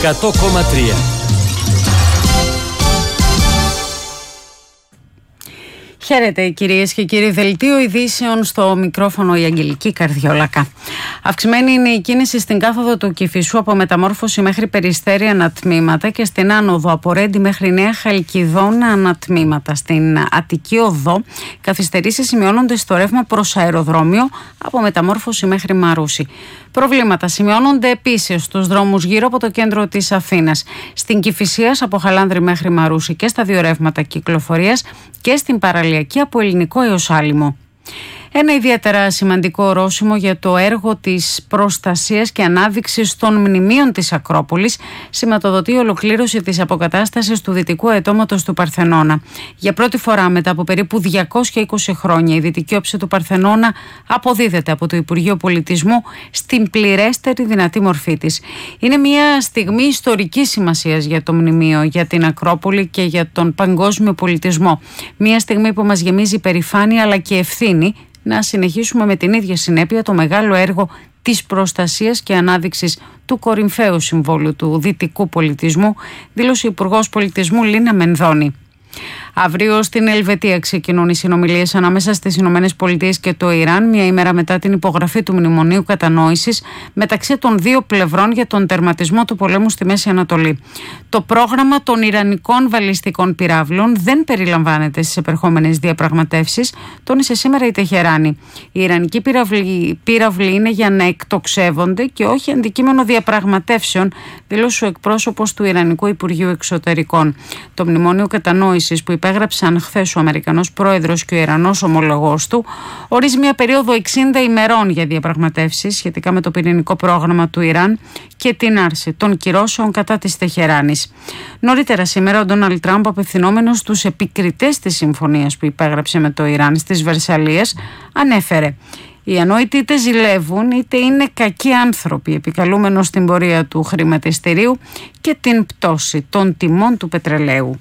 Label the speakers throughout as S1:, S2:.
S1: 100,3.
S2: Χαίρετε κυρίες και κύριοι, δελτίο ειδήσεων στο μικρόφωνο η Αγγελική Καρδιόλακα. Αυξημένη είναι η κίνηση στην κάθοδο του Κηφισού από Μεταμόρφωση μέχρι Περιστέρη ανατμήματα και στην άνοδο από Ρέντι μέχρι Νέα Χαλκιδόνα ανατμήματα. Στην Αττική Οδό καθυστερήσεις σημειώνονται στο ρεύμα προς αεροδρόμιο από Μεταμόρφωση μέχρι Μαρούσι. Προβλήματα σημειώνονται επίσης στους δρόμους γύρω από το κέντρο της Αθήνας, στην Κηφισίας από Χαλάνδρη μέχρι Μαρούσι και στα δύο ρεύματα κυκλοφορίας και στην παραλιακή από Ελληνικό έως Άλυμο. Ένα ιδιαίτερα σημαντικό ορόσημο για το έργο της προστασίας και ανάδειξης των μνημείων της Ακρόπολης σηματοδοτεί η ολοκλήρωση της αποκατάστασης του δυτικού αετώματος του Παρθενώνα. Για πρώτη φορά μετά από περίπου 220 χρόνια η δυτική όψη του Παρθενώνα αποδίδεται από το Υπουργείο Πολιτισμού στην πληρέστερη δυνατή μορφή της. Είναι μια στιγμή ιστορικής σημασίας για το μνημείο, για την Ακρόπολη και για τον παγκόσμιο πολιτισμό. Μια στιγμή που μας γεμίζει περηφάνεια αλλά και ευθύνη να συνεχίσουμε με την ίδια συνέπεια το μεγάλο έργο της προστασίας και ανάδειξης του κορυμφαίου συμβόλου του δυτικού πολιτισμού, δήλωσε η Υπουργός Πολιτισμού Λίνα Μενδώνη. Αύριο στην Ελβετία ξεκινούν οι συνομιλίες ανάμεσα στις Ηνωμένες Πολιτείες και το Ιράν, μια ημέρα μετά την υπογραφή του Μνημονίου Κατανόησης μεταξύ των δύο πλευρών για τον τερματισμό του πολέμου στη Μέση Ανατολή. Το πρόγραμμα των Ιρανικών βαλιστικών πυράβλων δεν περιλαμβάνεται στις επερχόμενες διαπραγματεύσεις, τόνισε σήμερα η Τεχεράνη. Οι Ιρανικοί πύραυλοι είναι για να εκτοξεύονται και όχι αντικείμενο διαπραγματεύσεων, δήλωσε ο εκπρόσωπος του Ιρανικού Υπουργείου Εξωτερικών. Το Μνημόνιο Κατανόησης που υπέγραψαν χθες ο Αμερικανός πρόεδρος και ο Ιρανός ομολογός του, ορίζει μια περίοδο 60 ημερών για διαπραγματεύσεις σχετικά με το πυρηνικό πρόγραμμα του Ιράν και την άρση των κυρώσεων κατά της Τεχεράνης. Νωρίτερα σήμερα ο Ντόναλντ Τραμπ, απευθυνόμενος στους επικριτές της συμφωνίας που υπέγραψε με το Ιράν στις Βερσαλλίες, ανέφερε: «Οι ανόητοι είτε ζηλεύουν είτε είναι κακοί άνθρωποι», επικαλούμενος στην πορεία του χρηματιστηρίου και την πτώση των τιμών του πετρελαίου.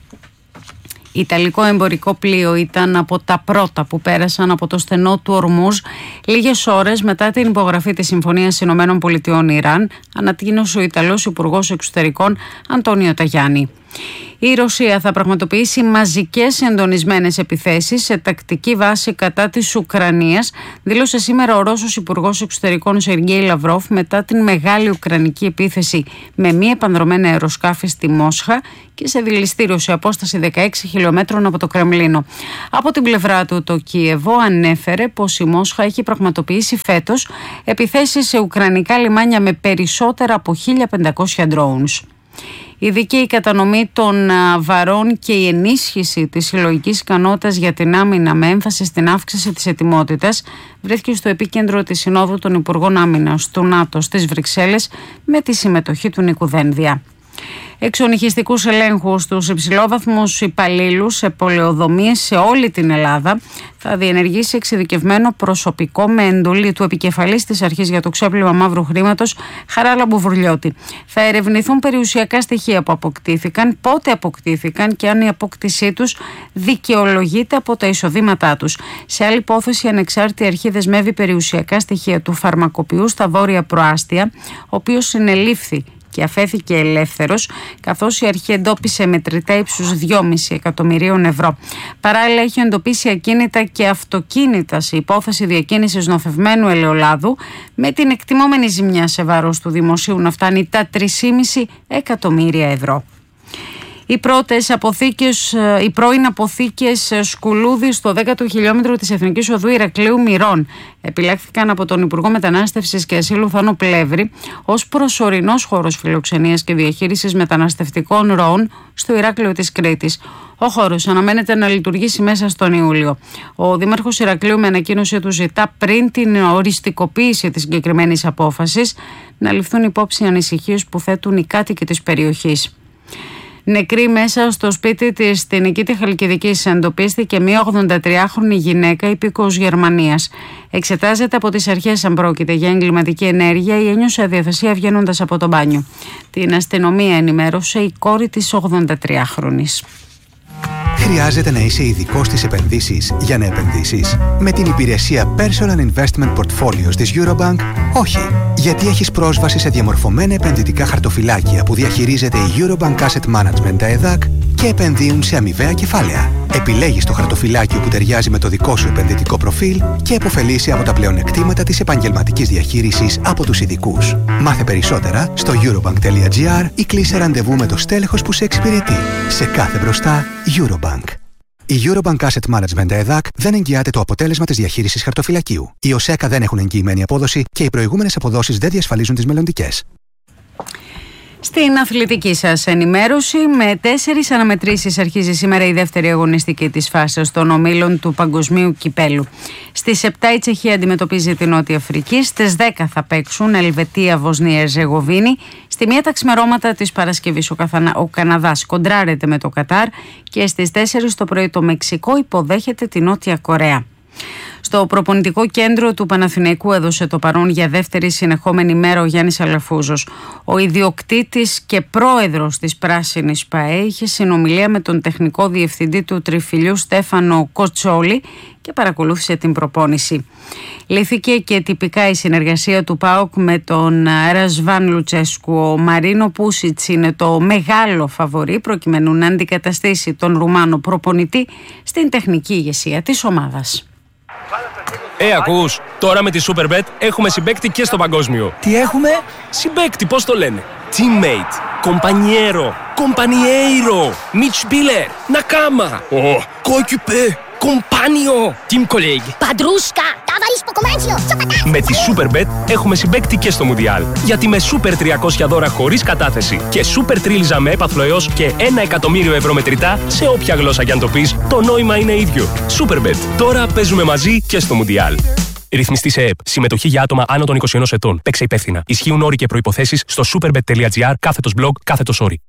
S2: Ιταλικό εμπορικό πλοίο ήταν από τα πρώτα που πέρασαν από το στενό του Ορμούζ λίγες ώρες μετά την υπογραφή της Συμφωνίας ΗΠΑ-Ιράν, ανακοίνωσε ο Ιταλός Υπουργός Εξωτερικών Αντώνιο Ταγιάννη. Η Ρωσία θα πραγματοποιήσει μαζικές συντονισμένες επιθέσεις σε τακτική βάση κατά της Ουκρανίας, δήλωσε σήμερα ο Ρώσος Υπουργός Εξωτερικών Σεργέη Λαυρόφ μετά την μεγάλη ουκρανική επίθεση με μη επανδρομένα αεροσκάφη στη Μόσχα και σε δηληστήριο σε απόσταση 16 χιλιόμετρων από το Κρεμλίνο. Από την πλευρά του, το Κίεβο ανέφερε πως η Μόσχα έχει πραγματοποιήσει φέτος επιθέσεις σε ουκρανικά λιμάνια με περισσότερα από 1.500 drones. Η δίκαιη κατανομή των βαρών και η ενίσχυση της συλλογικής ικανότητας για την άμυνα με έμφαση στην αύξηση της ετοιμότητας βρέθηκε στο επίκεντρο της Συνόδου των Υπουργών Άμυνας του ΝΑΤΟ στις Βρυξέλλες με τη συμμετοχή του Νίκου Δένδια. Εξονυχιστικούς ελέγχους στους υψηλόβαθμους υπαλλήλους σε πολεοδομίες σε όλη την Ελλάδα θα διενεργήσει εξειδικευμένο προσωπικό με εντολή του επικεφαλής της Αρχής για το Ξέπλυμα Μαύρου Χρήματος, Χαράλαμπου Μπουβουρλιώτη. Θα ερευνηθούν περιουσιακά στοιχεία που αποκτήθηκαν, πότε αποκτήθηκαν και αν η απόκτησή τους δικαιολογείται από τα εισοδήματά τους. Σε άλλη υπόθεση, η ανεξάρτητη αρχή δεσμεύει περιουσιακά στοιχεία του φαρμακοποιού στα Βόρεια Προάστια, ο οποίος συνελήφθη και αφέθηκε ελεύθερος, καθώς η αρχή εντόπισε μετρητά ύψους 2,5 εκατομμυρίων ευρώ. Παράλληλα, έχει εντοπίσει ακίνητα και αυτοκίνητα σε υπόθεση διακίνησης νοθευμένου ελαιολάδου, με την εκτιμόμενη ζημιά σε βάρος του δημοσίου να φτάνει τα 3,5 εκατομμύρια ευρώ. Οι πρώην αποθήκες Σκουλούδη στο 10ο χιλιόμετρο της Εθνικής Οδού Ηρακλείου Μυρών επιλέχθηκαν από τον Υπουργό Μετανάστευσης και Ασύλου Θάνο Πλεύρη ως προσωρινός χώρος φιλοξενίας και διαχείρισης μεταναστευτικών ροών στο Ηράκλειο της Κρήτης. Ο χώρος αναμένεται να λειτουργήσει μέσα στον Ιούλιο. Ο Δήμαρχος Ηρακλείου με ανακοίνωσή του ζητά πριν την οριστικοποίηση της συγκεκριμένης απόφασης να ληφθούν υπόψη ανησυχίες που θέτουν οι κάτοικοι της περιοχής. Νεκρή μέσα στο σπίτι της στην Νικήτη Χαλκιδικής εντοπίστηκε μια 83χρονη γυναίκα υπήκοος Γερμανίας. Εξετάζεται από τις αρχές αν πρόκειται για εγκληματική ενέργεια ή ένιωσε αδιαθεσία βγαίνοντας από το μπάνιο. Την αστυνομία ενημέρωσε η κόρη της 83χρονης.
S1: Χρειάζεται να είσαι ειδικός στις επενδύσεις για να επενδύσεις? Με την υπηρεσία Personal Investment Portfolios της Eurobank, όχι. Γιατί έχεις πρόσβαση σε διαμορφωμένα επενδυτικά χαρτοφυλάκια που διαχειρίζεται η Eurobank Asset Management, τα ΕΔΑΚ, και επενδύουν σε αμοιβαία κεφάλαια. Επιλέγεις το χαρτοφυλάκιο που ταιριάζει με το δικό σου επενδυτικό προφίλ και επωφελείσαι από τα πλεονεκτήματα της επαγγελματικής διαχείρισης από τους ειδικούς. Μάθε περισσότερα στο eurobank.gr ή κλείσε ραντεβού με το στέλεχος που σε εξυπηρετεί. Σε κάθε μπροστά, Eurobank. Η Eurobank Asset Management ΕΔΑΚ δεν εγγυάται το αποτέλεσμα της διαχείρισης χαρτοφυλακίου. Οι ΟΣΕΚΑ δεν έχουν εγγυημένη απόδοση και οι προηγούμενες αποδόσεις δεν διασφαλίζουν τις μελλοντικές.
S2: Στην αθλητική σας ενημέρωση, με 4 αναμετρήσεις αρχίζει σήμερα η δεύτερη αγωνιστική της φάσης των ομίλων του Παγκοσμίου Κυπέλου. Στις 7 η Τσεχία αντιμετωπίζει την Νότια Αφρική, στις 10 θα παίξουν Ελβετία, Βοσνία, Ερζεγοβίνη. Στη 1 τα ξημερώματα της Παρασκευής ο Καναδάς κοντράρεται με το Κατάρ και στις 4 το πρωί το Μεξικό υποδέχεται τη Νότια Κορέα. Στο προπονητικό κέντρο του Παναθηναϊκού έδωσε το παρόν για δεύτερη συνεχόμενη μέρα ο Γιάννης Αλαφούζος. Ο ιδιοκτήτης και πρόεδρος της Πράσινης ΠΑΕ είχε συνομιλία με τον τεχνικό διευθυντή του Τριφυλιού Στέφανο Κοτσόλη και παρακολούθησε την προπόνηση. Λύθηκε και τυπικά η συνεργασία του ΠΑΟΚ με τον Ρασβάν Λουτσέσκου. Ο Μαρίνο Πούσιτς είναι το μεγάλο φαβορί προκειμένου να αντικαταστήσει τον Ρουμάνο προπονητή στην τεχνική ηγεσία της ομάδας.
S3: Ακούς, τώρα με τη Superbet έχουμε συμπαίκτη και στο παγκόσμιο.
S4: Τι έχουμε?
S3: Συμπαίκτη, πώς το λένε? Teammate, compañero, compañeiro, Mitspieler, Nakama, coéquipier, compagno, team colleague,
S5: Padrúška, ταβαρίσκο κομμάτσιο,
S3: Με τη Superbet έχουμε συμπαίκτη και στο Μουντιάλ. Γιατί με Super 300 δώρα χωρίς κατάθεση και Super Τρίλιζα με έπαθλο έως και 1.000.000 ευρώ μετρητά σε όποια γλώσσα κι αν το πεις, το νόημα είναι ίδιο. Superbet. Τώρα παίζουμε μαζί και στο Μουντιάλ. Ρυθμιστή σε ΕΠ. Συμμετοχή για άτομα άνω των 21 ετών. Παίξε υπεύθυνα. Ισχύουν όροι και προϋποθέσεις στο superbet.gr/blog/όροι.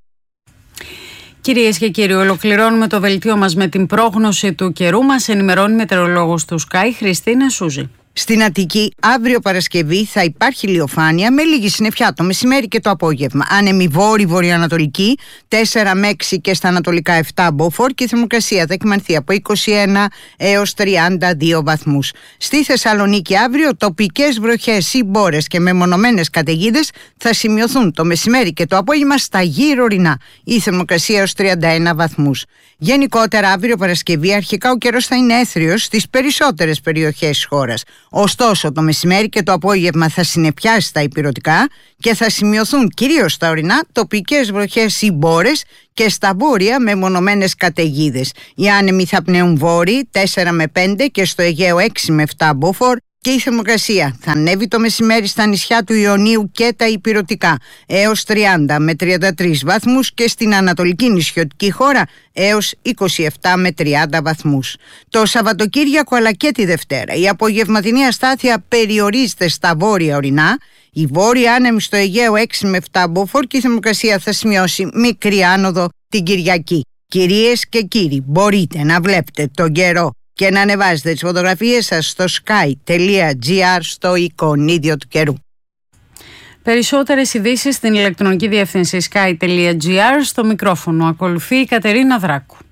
S2: Κυρίες και κύριοι, ολοκληρώνουμε το δελτίο μας με την πρόγνωση του καιρού. Μας ενημερώνει μετεωρολόγος του Sky, Χριστίνα Σούζη.
S6: Στην Αττική, αύριο Παρασκευή θα υπάρχει ηλιοφάνεια με λίγη συννεφιά το μεσημέρι και το απόγευμα. Άνεμη βόρειο-βορειοανατολική, 4 με 6 και στα ανατολικά 7 μποφόρ και η θερμοκρασία θα εκμανθεί από 21 έως 32 βαθμούς. Στη Θεσσαλονίκη αύριο τοπικές βροχές ή μπόρες και μεμονωμένες καταιγίδες θα σημειωθούν το μεσημέρι και το απόγευμα στα γύρω ορεινά. Η θερμοκρασία έως 31 βαθμούς. Γενικότερα αύριο Παρασκευή αρχικά ο καιρός θα είναι έθριος στις περισσότερες περιοχές της χώρας. Ωστόσο το μεσημέρι και το απόγευμα θα συννεφιάσει στα ηπειρωτικά και θα σημειωθούν κυρίως στα ορεινά τοπικές βροχές ή μπόρες και στα βόρεια μεμονωμένες καταιγίδες. Οι άνεμοι θα πνέουν βόρειοι 4 με 5 και στο Αιγαίο 6 με 7 μποφόρ. Και η θερμοκρασία θα ανέβει το μεσημέρι στα νησιά του Ιωνίου και τα ηπειρωτικά έως 30 με 33 βαθμούς και στην ανατολική νησιωτική χώρα έως 27 με 30 βαθμούς. Το Σαββατοκύριακο αλλά και τη Δευτέρα η απογευματινή αστάθεια περιορίζεται στα βόρεια ορεινά, η βόρεια άνεμη στο Αιγαίο 6 με 7 μποφόρ και η θερμοκρασία θα σημειώσει μικρή άνοδο την Κυριακή. Κυρίες και κύριοι, μπορείτε να βλέπετε τον καιρό και να ανεβάζετε τις φωτογραφίες σας στο sky.gr στο εικονίδιο του καιρού.
S2: Περισσότερες ειδήσεις στην ηλεκτρονική διεύθυνση sky.gr. Στο μικρόφωνο ακολουθεί η Κατερίνα Δράκου.